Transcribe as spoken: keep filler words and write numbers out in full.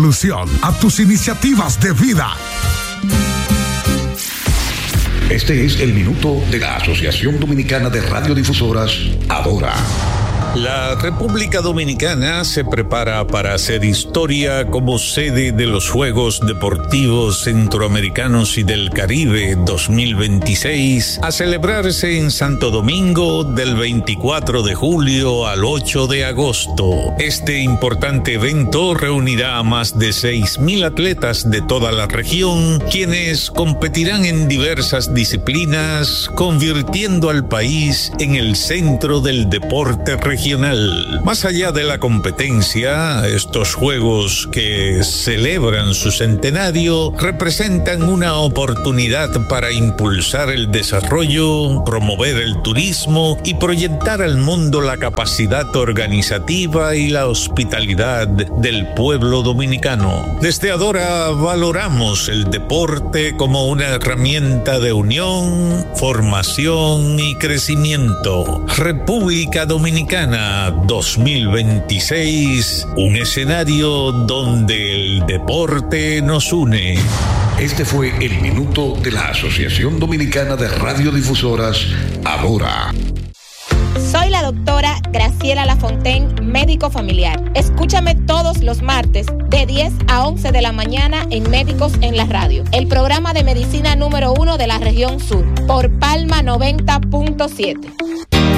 Solución a tus iniciativas de vida. Este es el minuto de la Asociación Dominicana de Radiodifusoras, Adora. La República Dominicana se prepara para hacer historia como sede de los Juegos Deportivos Centroamericanos y del Caribe dos mil veintiséis, a celebrarse en Santo Domingo del veinticuatro de julio al ocho de agosto. Este importante evento reunirá a más de seis mil atletas de toda la región, quienes competirán en diversas disciplinas, convirtiendo al país en el centro del deporte regional. Más allá de la competencia, estos Juegos, que celebran su centenario, representan una oportunidad para impulsar el desarrollo, promover el turismo y proyectar al mundo la capacidad organizativa y la hospitalidad del pueblo dominicano. Desde Adora valoramos el deporte como una herramienta de unión, formación y crecimiento. República Dominicana dos mil veintiséis, un escenario donde el deporte nos une. Este fue el minuto de la Asociación Dominicana de Radiodifusoras, Adora. Soy la doctora Graciela Lafontaine, médico familiar. Escúchame todos los martes de diez a once de la mañana en Médicos en la Radio, el programa de medicina número uno de la región sur, por Palma noventa punto siete.